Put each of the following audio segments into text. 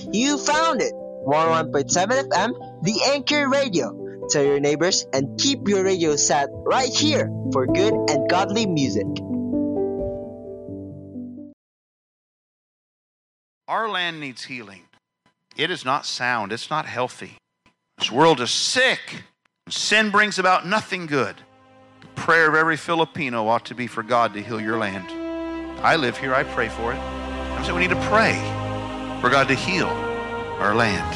You found it! 101.7 FM, The Anchor Radio. Tell your neighbors and keep your radio set right here for good and godly music. Our land needs healing. It is not sound. It's not healthy. This world is sick. Sin brings about nothing good. The prayer of every Filipino ought to be for God to heal your land. I live here. I pray for it. I'm saying we need to pray for God to heal our land.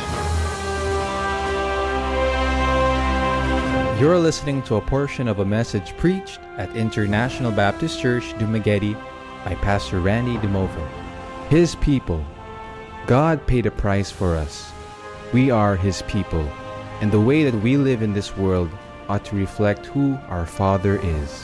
You're listening to a portion of a message preached at International Baptist Church, Dumaguete by Pastor Randy DeMovo. His people. God paid a price for us. We are His people, and the way that we live in this world ought to reflect who our Father is.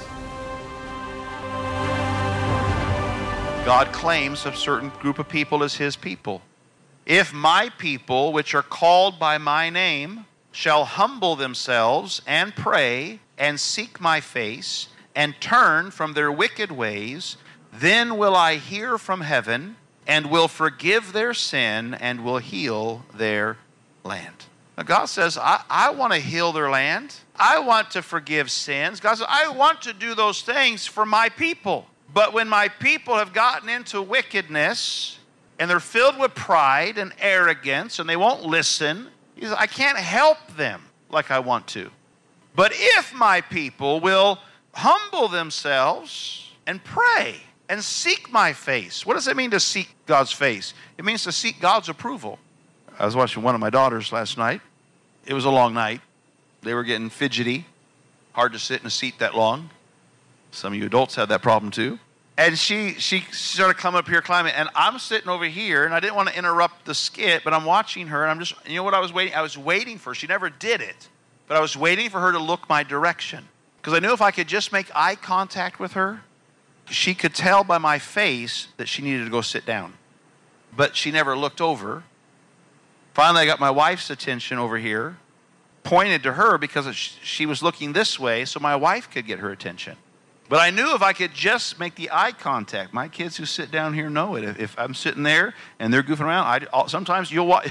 God claims a certain group of people as His people. If my people, which are called by my name, shall humble themselves and pray and seek my face and turn from their wicked ways, then will I hear from heaven and will forgive their sin and will heal their land. Now God says, I want to heal their land. I want to forgive sins. God says, I want to do those things for my people. But when my people have gotten into wickedness and they're filled with pride and arrogance and they won't listen, He says, I can't help them like I want to. But if my people will humble themselves and pray and seek my face. What does it mean to seek God's face? It means to seek God's approval. I was watching one of my daughters last night. It was a long night. They were getting fidgety. Hard to sit in a seat that long. Some of you adults had that problem too. And she started coming up here climbing, and I'm sitting over here, and I didn't want to interrupt the skit, but I'm watching her, and I'm just, you know what I was waiting? I was waiting for her. She never did it, but I was waiting for her to look my direction. Because I knew if I could just make eye contact with her, she could tell by my face that she needed to go sit down. But she never looked over. Finally, I got my wife's attention over here, pointed to her because she was looking this way so my wife could get her attention. But I knew if I could just make the eye contact, my kids who sit down here know it. If I'm sitting there and they're goofing around, sometimes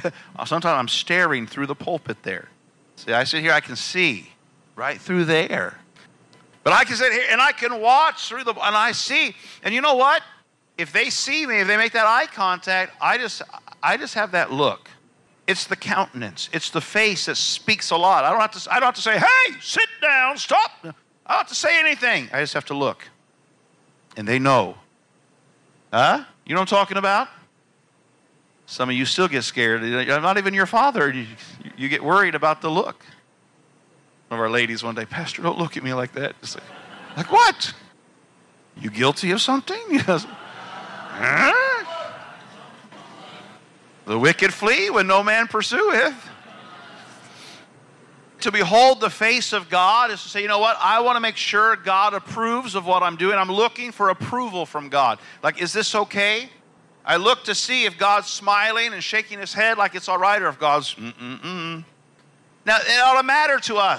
I'm staring through the pulpit there. See, I sit here, I can see right through there. But I can sit here and I can watch through and I see. And you know what? If they see me, if they make that eye contact, I just have that look. It's the countenance. It's the face that speaks a lot. I don't have to say, hey, sit down, stop. I don't have to say anything. I just have to look. And they know. Huh? You know what I'm talking about? Some of you still get scared. I'm not even your father. You get worried about the look. One of our ladies one day, Pastor, don't look at me like that. Just like what? You guilty of something? Yes. Huh? The wicked flee when no man pursueth. To behold the face of God is to say, you know what? I want to make sure God approves of what I'm doing. I'm looking for approval from God. Like, is this okay? I look to see if God's smiling and shaking His head like it's all right, or if God's Now, it ought to matter to us.